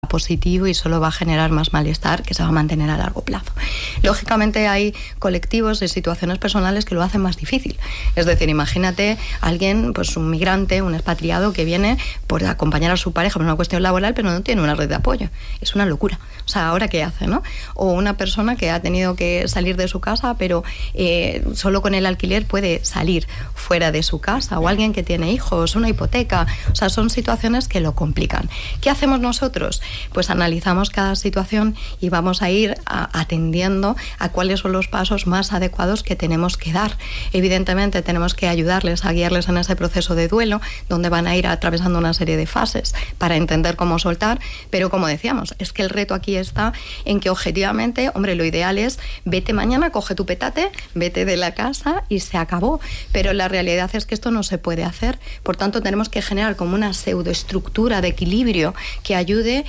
positivo y solo va a generar más malestar que se va a mantener a largo plazo. Lógicamente hay colectivos y situaciones personales que lo hacen más difícil. Es decir, imagínate alguien, pues un migrante, un expatriado que viene por acompañar a su pareja por una cuestión laboral, pero no tiene una red de apoyo. Es una locura. O sea, ¿ahora qué hace, no? O una persona que ha tenido que salir de su casa, pero solo con el alquiler puede salir fuera de su casa, o alguien que tiene hijos, una hipoteca. O sea, son situaciones que lo complican. ¿Qué hacemos nosotros? Pues analizamos cada situación y vamos a ir atendiendo a cuáles son los pasos más adecuados que tenemos que dar. Evidentemente tenemos que ayudarles a guiarles en ese proceso de duelo, donde van a ir atravesando una serie de fases para entender cómo soltar, pero como decíamos, es que el reto aquí está en que objetivamente, hombre, lo ideal es vete mañana, coge tu petate, vete de la casa y se acabó, pero la realidad es que esto no se puede hacer. Por tanto, tenemos que generar como una pseudoestructura de equilibrio que ayude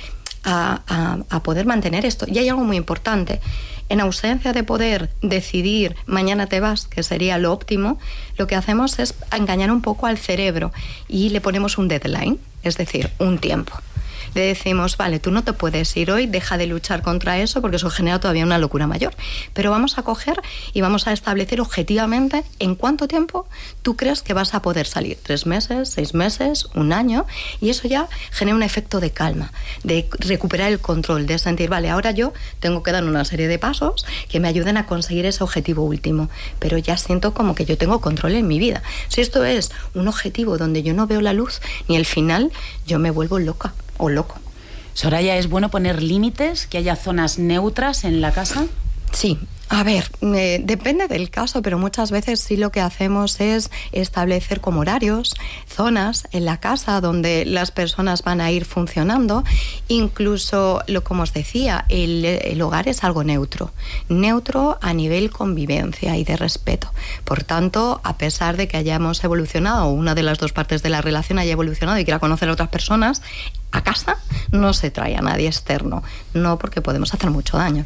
a poder mantener esto. Y hay algo muy importante. En ausencia de poder decidir mañana te vas, que sería lo óptimo, lo que hacemos es engañar un poco al cerebro y le ponemos un deadline, es decir, un tiempo. Le decimos, vale, tú no te puedes ir hoy, deja de luchar contra eso porque eso genera todavía una locura mayor. Pero vamos a coger y vamos a establecer objetivamente en cuánto tiempo tú crees que vas a poder salir. 3 meses, 6 meses, 1 año. Y eso ya genera un efecto de calma, de recuperar el control, de sentir, vale, ahora yo tengo que dar una serie de pasos que me ayuden a conseguir ese objetivo último. Pero ya siento como que yo tengo control en mi vida. Si esto es un objetivo donde yo no veo la luz ni el final, yo me vuelvo loca. O loco. Soraya, ¿es bueno poner límites, que haya zonas neutras en la casa? Sí. A ver, depende del caso, pero muchas veces sí lo que hacemos es establecer como horarios, zonas en la casa donde las personas van a ir funcionando. Incluso, como os decía, el hogar es algo neutro a nivel convivencia y de respeto. Por tanto, a pesar de que hayamos evolucionado, o una de las dos partes de la relación haya evolucionado y quiera conocer a otras personas, a casa no se trae a nadie externo, no, porque podemos hacer mucho daño.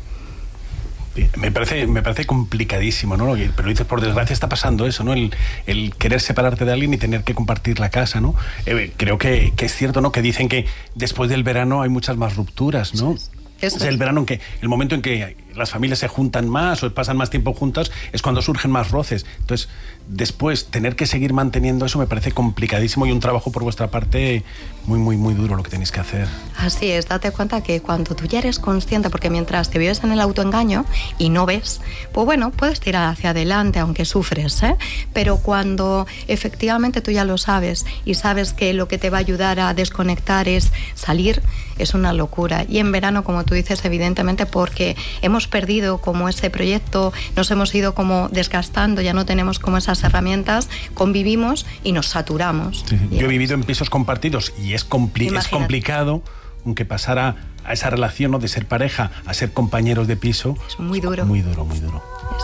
Me parece complicadísimo, ¿no? Pero dices, por desgracia está pasando eso, ¿no? El querer separarte de alguien y tener que compartir la casa, ¿no? Creo que es cierto, ¿no? Que dicen que después del verano hay muchas más rupturas, ¿no? Eso es el verano el momento en que las familias se juntan más o pasan más tiempo juntas es cuando surgen más roces. Entonces, después tener que seguir manteniendo eso me parece complicadísimo y un trabajo por vuestra parte muy, muy, muy duro lo que tenéis que hacer. Así es, date cuenta que cuando tú ya eres consciente, porque mientras te vives en el autoengaño y no ves, pues bueno, puedes tirar hacia adelante aunque sufres, ¿eh? Pero cuando efectivamente tú ya lo sabes y sabes que lo que te va a ayudar a desconectar es salir, es una locura. Y en verano, como tú dices, evidentemente porque hemos perdido como ese proyecto, nos hemos ido como desgastando, ya no tenemos como esas herramientas, convivimos y nos saturamos. Sí. Yo he vivido en pisos compartidos y es complicado, aunque pasara a esa relación, ¿no?, de ser pareja a ser compañeros de piso. Es muy duro. Muy duro, muy duro.